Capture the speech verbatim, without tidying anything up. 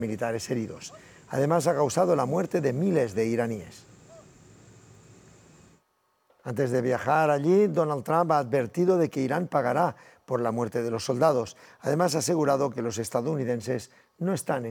militares heridos. Además, ha causado la muerte de miles de iraníes. Antes de viajar allí, Donald Trump ha advertido de que Irán pagará por la muerte de los soldados. Además, ha asegurado que los estadounidenses no están en